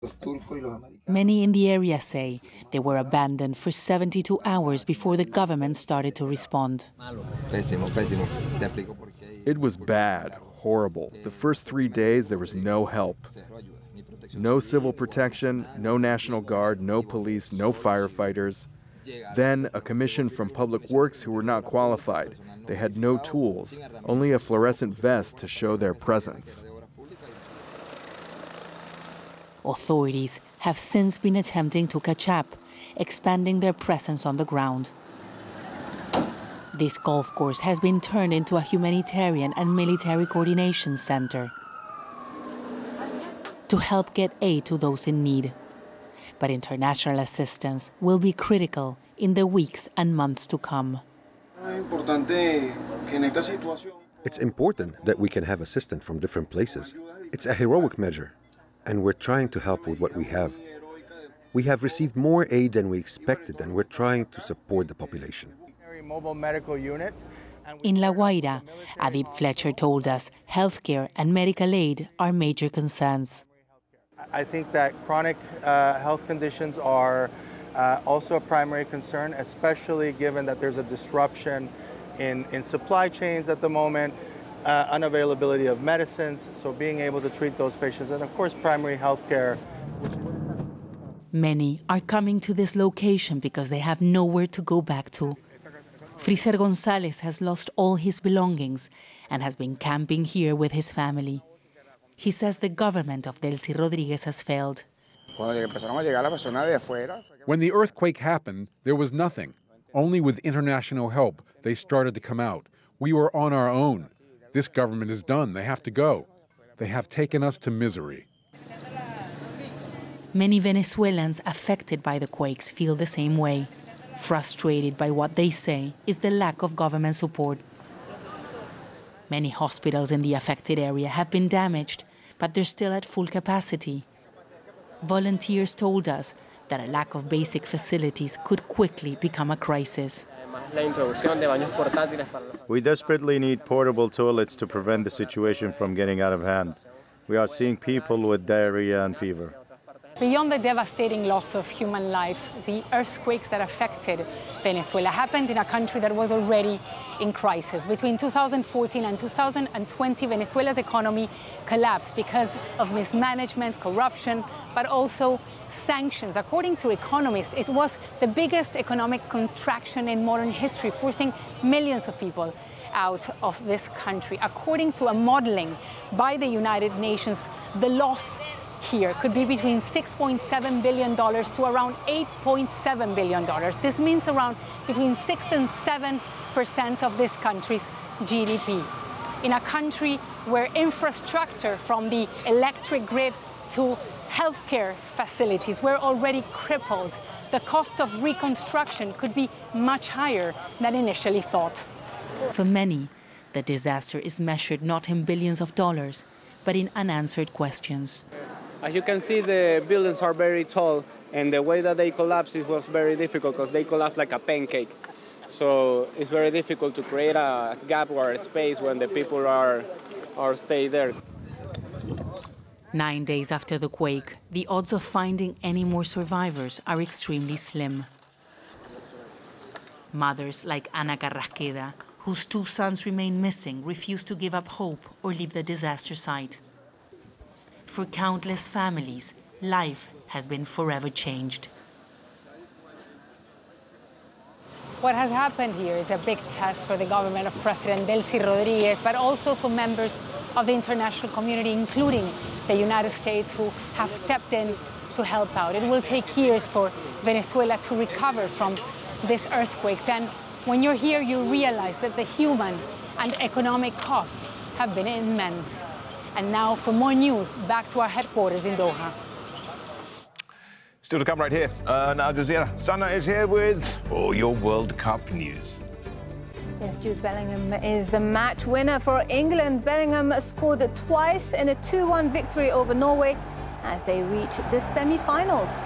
Many in the area say they were abandoned for 72 hours before the government started to respond. It was bad, horrible. The first 3 days, there was no help. No civil protection, no National Guard, no police, no firefighters. Then a commission from Public Works who were not qualified. They had no tools, only a fluorescent vest to show their presence. Authorities have since been attempting to catch up, expanding their presence on the ground. This golf course has been turned into a humanitarian and military coordination center to help get aid to those in need. But international assistance will be critical in the weeks and months to come. It's important that we can have assistance from different places. It's a heroic measure, and we're trying to help with what we have. We have received more aid than we expected, and we're trying to support the population. In La Guaira, Adib Fletcher told us healthcare and medical aid are major concerns. I think that chronic health conditions are also a primary concern, especially given that there's a disruption in supply chains at the moment, unavailability of medicines, so being able to treat those patients, and of course primary health care. Many are coming to this location because they have nowhere to go back to. Friser Gonzalez has lost all his belongings and has been camping here with his family. He says the government of Delcy Rodriguez has failed. When the earthquake happened, there was nothing. Only with international help, they started to come out. We were on our own. This government is done. They have to go. They have taken us to misery. Many Venezuelans affected by the quakes feel the same way, frustrated by what they say is the lack of government support. Many hospitals in the affected area have been damaged, but they're still at full capacity. Volunteers told us that a lack of basic facilities could quickly become a crisis. We desperately need portable toilets to prevent the situation from getting out of hand. We are seeing people with diarrhea and fever. Beyond the devastating loss of human life, the earthquakes that affected Venezuela happened in a country that was already in crisis. Between 2014 and 2020, Venezuela's economy collapsed because of mismanagement, corruption, but also sanctions. According to economists, it was the biggest economic contraction in modern history, forcing millions of people out of this country. According to a modeling by the United Nations, the loss here could be between $6.7 billion to around $8.7 billion. This means around between 6 and 7% of this country's GDP. In a country where infrastructure from the electric grid to healthcare facilities were already crippled, the cost of reconstruction could be much higher than initially thought. For many, the disaster is measured not in billions of dollars, but in unanswered questions. As you can see, the buildings are very tall, and the way that they collapsed it was very difficult because they collapsed like a pancake. So it's very difficult to create a gap or a space when the people are stay there. 9 days after the quake, the odds of finding any more survivors are extremely slim. Mothers like Ana Carrasqueda, whose 2 sons remain missing, refuse to give up hope or leave the disaster site. For countless families, life has been forever changed. What has happened here is a big test for the government of President Delcy Rodriguez, but also for members of the international community, including the United States, who have stepped in to help out. It will take years for Venezuela to recover from this earthquake. And when you're here, you realize that the human and economic costs have been immense. And now for more news, back to our headquarters in Doha. Still to come right here on Al Jazeera. Sana is here with all your World Cup news. Yes, Jude Bellingham is the match winner for England. Bellingham scored twice in a 2-1 victory over Norway as they reach the semi-finals.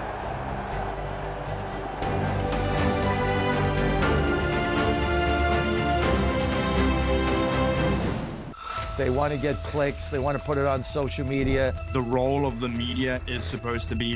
They want to get clicks. They want to put it on social media. The role of the media is supposed to be